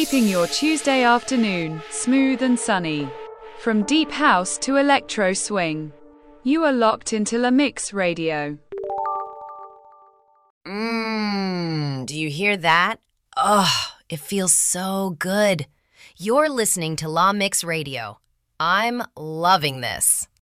Shaping your Tuesday afternoon, smooth and sunny. From deep house to electro swing, you are locked into La Mix Radio. Do you hear that? Oh, it feels so good. You're listening to La Mix Radio. I'm loving this.